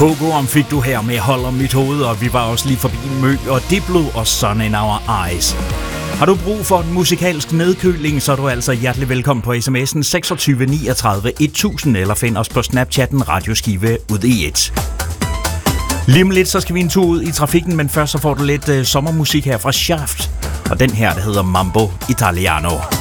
Pogo om fik du her med Hold om mit hoved, og vi var også lige forbi Mø og Diplo og Sun in Our Eyes. Har du brug for en musikalsk nedkøling, så er du altså hjertelig velkommen på sms'en 26 39 1000 eller find os på Snapchatten Radioskive ud i et. Lige om lidt, så skal vi en tur ud i trafikken, men først så får du lidt sommermusik her fra Shaft, og den her, der hedder Mambo Italiano.